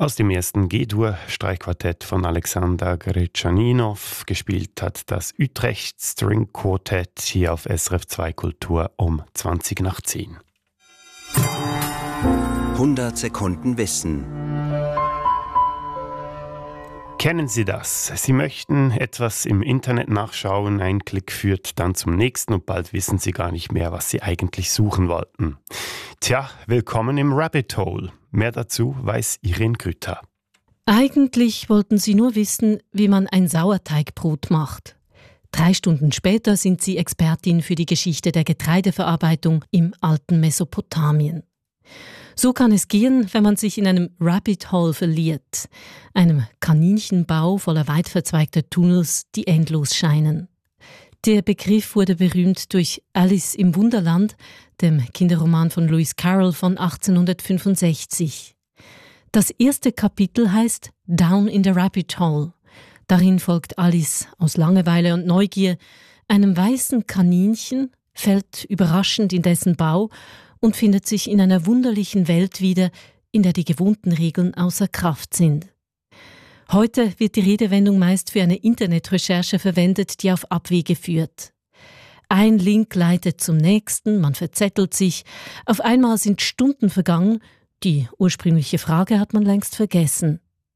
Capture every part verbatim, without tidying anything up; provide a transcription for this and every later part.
Aus dem ersten G-Dur-Streichquartett von Alexander Gretschaninow, gespielt hat das Utrecht String Quartet hier auf S R F zwei Kultur um zwanzig nach zehn. hundert Sekunden Wissen. Kennen Sie das? Sie möchten etwas im Internet nachschauen, ein Klick führt dann zum nächsten und bald wissen Sie gar nicht mehr, was Sie eigentlich suchen wollten. Tja, willkommen im Rabbit Hole. Mehr dazu weiß Irene Grüter. Eigentlich wollten sie nur wissen, wie man ein Sauerteigbrot macht. Drei Stunden später sind sie Expertin für die Geschichte der Getreideverarbeitung im alten Mesopotamien. So kann es gehen, wenn man sich in einem Rabbit Hole verliert, einem Kaninchenbau voller weit verzweigter Tunnels, die endlos scheinen. Der Begriff wurde berühmt durch Alice im Wunderland, dem Kinderroman von Lewis Carroll von achtzehnhundertfünfundsechzig. Das erste Kapitel heißt Down in the Rabbit Hole. Darin folgt Alice aus Langeweile und Neugier einem weißen Kaninchen, fällt überraschend in dessen Bau und findet sich in einer wunderlichen Welt wieder, in der die gewohnten Regeln außer Kraft sind. Heute wird die Redewendung meist für eine Internetrecherche verwendet, die auf Abwege führt. Ein Link leitet zum nächsten, man verzettelt sich, auf einmal sind Stunden vergangen, die ursprüngliche Frage hat man längst vergessen.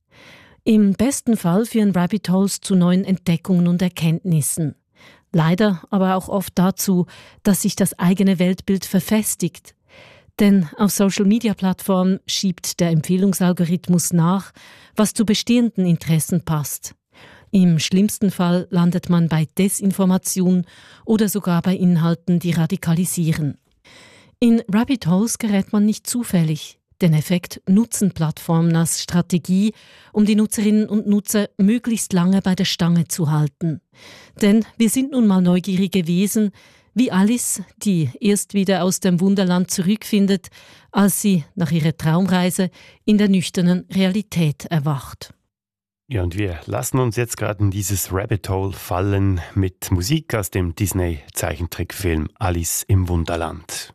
Im besten Fall führen Rabbit Holes zu neuen Entdeckungen und Erkenntnissen. Leider aber auch oft dazu, dass sich das eigene Weltbild verfestigt. Denn auf Social-Media-Plattformen schiebt der Empfehlungsalgorithmus nach, was zu bestehenden Interessen passt. Im schlimmsten Fall landet man bei Desinformation oder sogar bei Inhalten, die radikalisieren. In Rabbit Holes gerät man nicht zufällig. Den Effekt nutzen Plattformen als Strategie, um die Nutzerinnen und Nutzer möglichst lange bei der Stange zu halten. Denn wir sind nun mal neugierige Wesen, wie Alice, die erst wieder aus dem Wunderland zurückfindet, als sie nach ihrer Traumreise in der nüchternen Realität erwacht. Ja, und wir lassen uns jetzt gerade in dieses Rabbit Hole fallen mit Musik aus dem Disney-Zeichentrickfilm Alice im Wunderland.